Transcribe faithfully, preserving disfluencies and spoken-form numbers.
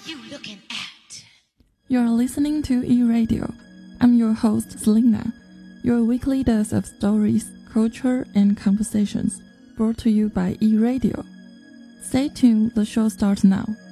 you looking at? You're listening to E-Radio. I'm your host, Selena, your weekly dose of stories, culture, and conversations, brought to you by E-Radio. Stay tuned, the show starts now.